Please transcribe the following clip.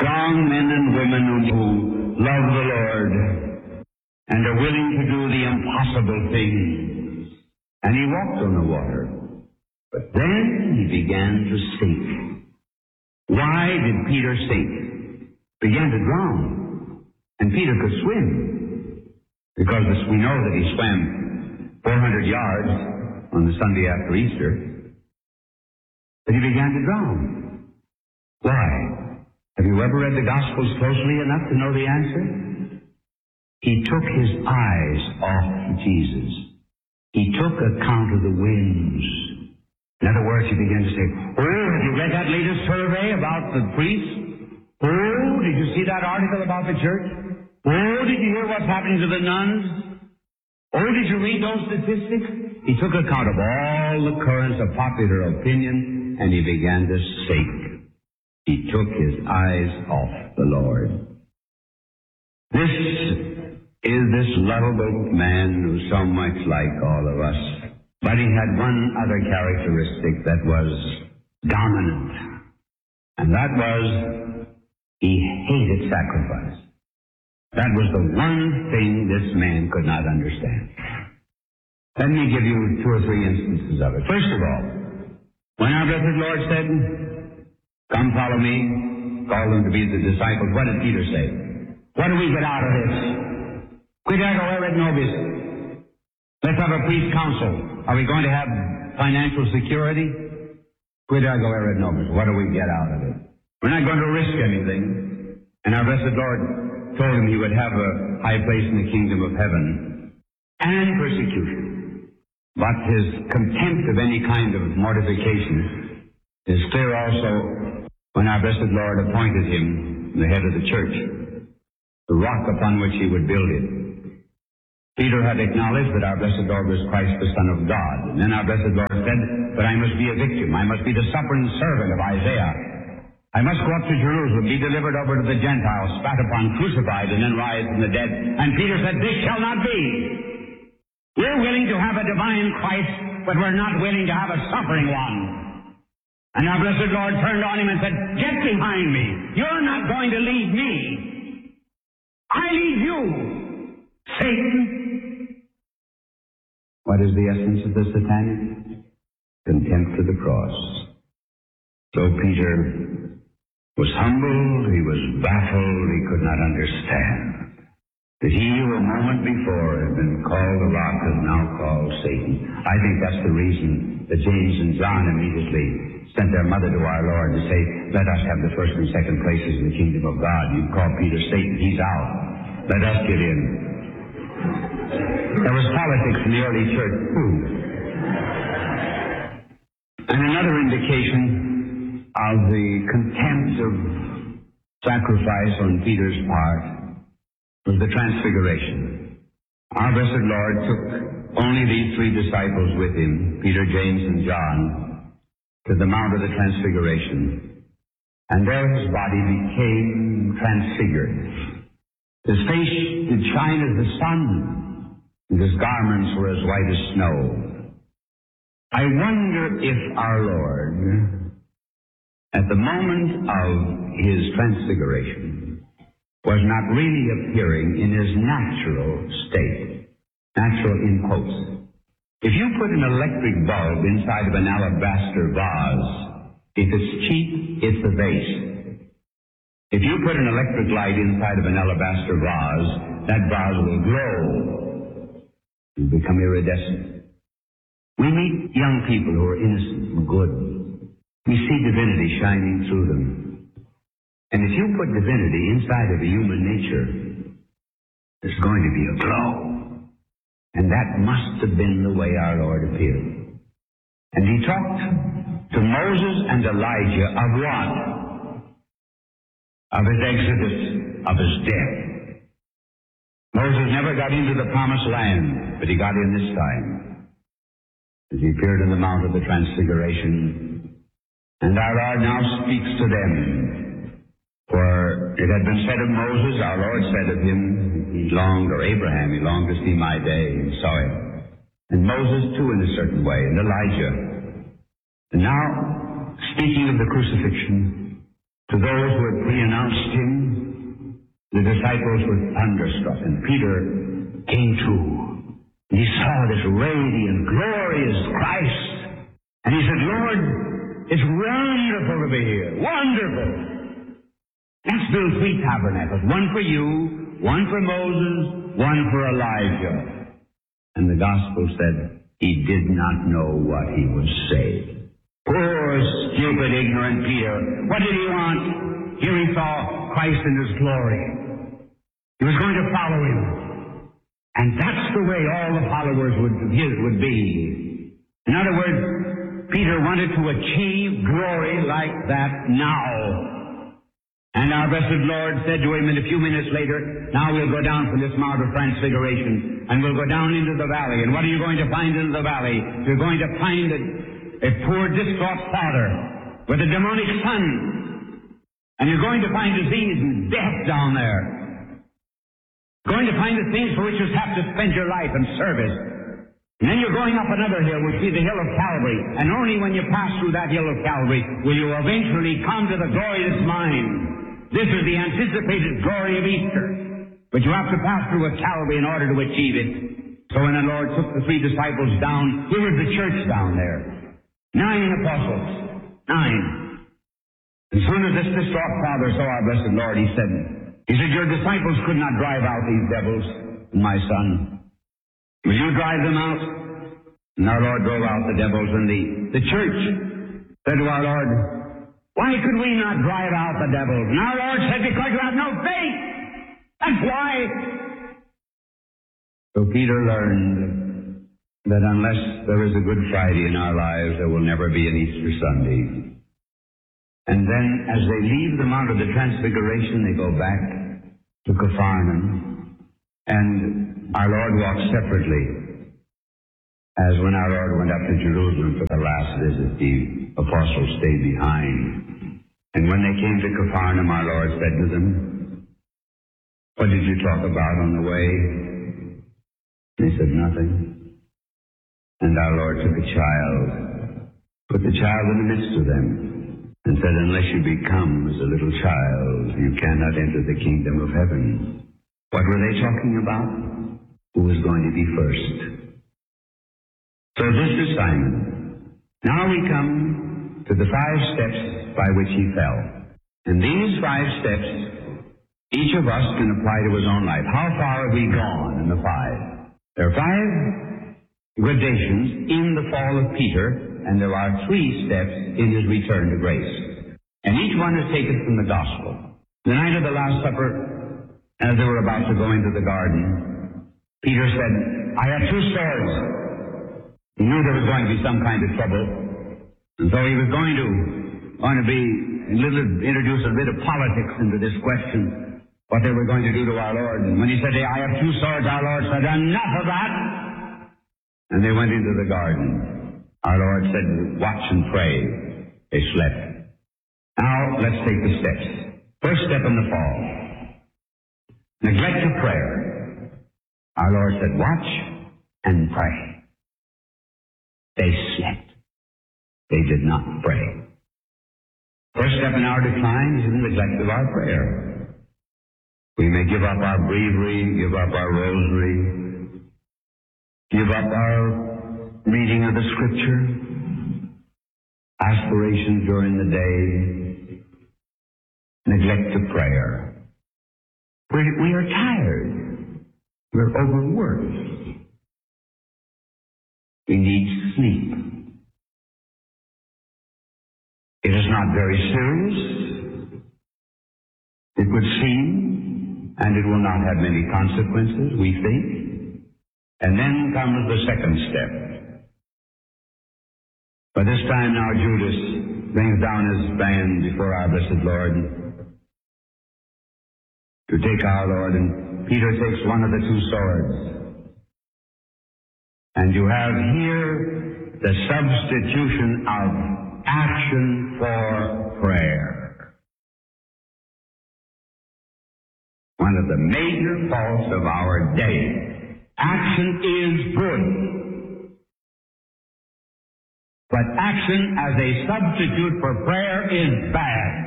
strong men and women who love the Lord and are willing to do the impossible things. And he walked on the water. But then he began to sink. Why did Peter sink? Began to drown. And Peter could swim. Because we know that he swam 400 yards on the Sunday after Easter. But he began to drown. Why? Have you ever read the Gospels closely enough to know the answer? He took his eyes off Jesus. He took account of the winds. In other words, he began to say, oh, have you read that latest survey about the priests? Oh, did you see that article about the church? Oh, did you hear what's happening to the nuns? Oh, did you read those statistics? He took account of all the currents of popular opinion, and he began to sink. He took his eyes off the Lord. This is this lovable man who's so much like all of us. But he had one other characteristic that was dominant. And that was he hated sacrifice. That was the one thing this man could not understand. Let me give you 2 or 3 instances of it. First of all, when our blessed Lord said, come follow me, call them to be the disciples, what did Peter say? What do we get out of this? Quid ergo erat nobis. Let's have a priest council. Are we going to have financial security? Quid ergo erat nobis. What do we get out of it? We're not going to risk anything. And our blessed Lord told him he would have a high place in the kingdom of heaven and persecution. But his contempt of any kind of mortification is clear also when our blessed Lord appointed him the head of the church, the rock upon which he would build it. Peter had acknowledged that our blessed Lord was Christ, the Son of God. And then our blessed Lord said, but I must be a victim. I must be the suffering servant of Isaiah. I must go up to Jerusalem, be delivered over to the Gentiles, spat upon, crucified, and then rise from the dead. And Peter said, this shall not be. We're willing to have a divine Christ, but we're not willing to have a suffering one. And our blessed Lord turned on him and said, get behind me. You're not going to lead me. I lead you, Satan. What is the essence of the satanic? Contempt of the cross. So Peter was humbled, he was baffled, he could not understand that he who a moment before had been called the rock is now called Satan. I think that's the reason that James and John immediately sent their mother to our Lord to say, let us have the first and second places in the kingdom of God. You call Peter Satan, he's out. Let us get in. There was politics in the early church too. And another indication of the contempt of sacrifice on Peter's part was the transfiguration. Our blessed Lord took only these 3 disciples with him, Peter, James, and John, to the Mount of the Transfiguration. And there his body became transfigured. His face did shine as the sun, and his garments were as white as snow. I wonder if our Lord, at the moment of his transfiguration, was not really appearing in his natural state. Natural in quotes. If you put an electric bulb inside of an alabaster vase, if it's cheap, it's the vase. If you put an electric light inside of an alabaster vase, that vase will glow and become iridescent. We meet young people who are innocent and good. We see divinity shining through them. And if you put divinity inside of a human nature, there's going to be a glow. And that must have been the way our Lord appeared. And he talked to Moses and Elijah of what? Of his exodus, of his death. Moses never got into the promised land, but he got in this time. As he appeared in the Mount of the Transfiguration. And our Lord now speaks to them. For it had been said of Moses, our Lord said of him, he longed, or Abraham, he longed to see my day, and saw it. And Moses too in a certain way, and Elijah. And now, speaking of the crucifixion, to those who had pre-announced the disciples were thunderstruck, and Peter came to. And he saw this radiant, glorious Christ. And he said, Lord, it's wonderful to be here. Wonderful. Let's build 3 tabernacles. One for you, one for Moses, one for Elijah. And the gospel said he did not know what he was saying. Poor, stupid, ignorant Peter. What did he want? Here he saw Christ in his glory. He was going to follow him. And that's the way all the followers would be. In other words, Peter wanted to achieve glory like that now. And our blessed Lord said to him a few minutes later, now we'll go down from this Mount of Transfiguration, and we'll go down into the valley. And what are you going to find in the valley? You're going to find a poor, distraught father with a demonic son. And you're going to find disease and death down there. Going to find the things for which you have to spend your life in service. And then you're going up another hill, which is the hill of Calvary. And only when you pass through that hill of Calvary will you eventually come to the glory that's mine. This is the anticipated glory of Easter. But you have to pass through a Calvary in order to achieve it. So when the Lord took the 3 disciples down, here was the church down there. 9 apostles. 9. As soon as this distraught father saw our blessed Lord, he said, your disciples could not drive out these devils, my son. Will you drive them out? And our Lord drove out the devils, and the church said to our Lord, why could we not drive out the devils? And our Lord said, because you have no faith. That's why. So Peter learned that unless there is a Good Friday in our lives, there will never be an Easter Sunday. And then, as they leave the Mount of the Transfiguration, they go back to Capharnaum, and our Lord walks separately, as when our Lord went up to Jerusalem for the last visit, the apostles stayed behind. And when they came to Capharnaum, our Lord said to them, what did you talk about on the way? They said, nothing. And our Lord took a child, put the child in the midst of them, and said, unless you become as a little child, you cannot enter the kingdom of heaven. What were they talking about? Who was going to be first? So this is Simon. Now we come to the 5 steps by which he fell. And these 5 steps, each of us can apply to his own life. How far have we gone in the 5? There are 5 gradations in the fall of Peter, and there are 3 steps in his return to grace. And each one is taken from the gospel. The night of the Last Supper, as they were about to go into the garden, Peter said, I have 2 swords. He knew there was going to be some kind of trouble. And so he was going to introduce a bit of politics into this question, what they were going to do to our Lord. And when he said, I have 2 swords, our Lord said, enough of that. And they went into the garden. Our Lord said, watch and pray. They slept. Now, let's take the steps. First step in the fall. Neglect of prayer. Our Lord said, watch and pray. They slept. They did not pray. First step in our decline is the neglect of our prayer. We may give up our breviary, give up our rosary, give up our reading of the Scripture, aspirations during the day, neglect of prayer. We are tired. We're overworked. We need sleep. It is not very serious, it would seem, and it will not have many consequences, we think. And then comes the second step. By this time now Judas brings down his band before our blessed Lord to take our Lord, and Peter takes one of the 2 swords. And you have here the substitution of action for prayer. One of the major faults of our day. Action is good. But action as a substitute for prayer is bad.